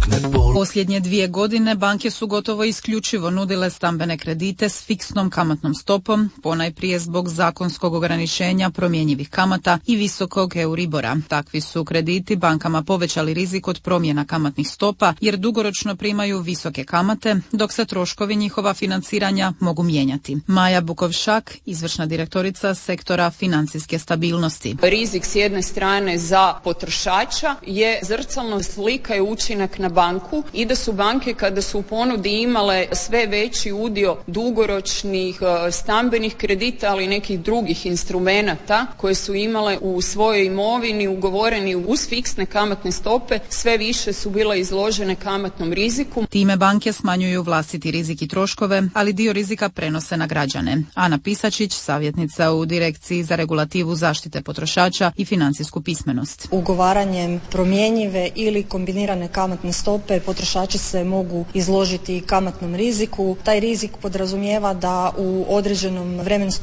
Posljednje 2 godine banke su gotovo isključivo nudile stambene kredite s fiksnom kamatnom stopom, ponajprije zbog zakonskog ograničenja promjenjivih kamata i visokog Euribora. Takvi su krediti bankama povećali rizik od promjena kamatnih stopa jer dugoročno primaju visoke kamate, dok se troškovi njihova financiranja mogu mijenjati. Maja Bukovšak, izvršna direktorica sektora financijske stabilnosti. Rizik s jedne strane za potrošača je zrcalno slika i učinak na banku i da su banke kada su u ponudi imale sve veći udio dugoročnih stambenih kredita, ali i nekih drugih instrumenata koje su imale u svojoj imovini ugovoreni uz fiksne kamatne stope, sve više su bile izložene kamatnom riziku. Time banke smanjuju vlastiti rizik i troškove, ali dio rizika prenose na građane. Ana Pisačić, savjetnica u Direkciji za regulativu zaštite potrošača i financijsku pismenost. Ugovaranjem promjenjive ili kombinirane kamatne stope potrošači se mogu izložiti kamatnom riziku. Taj rizik podrazumijeva da u određenom vremenskom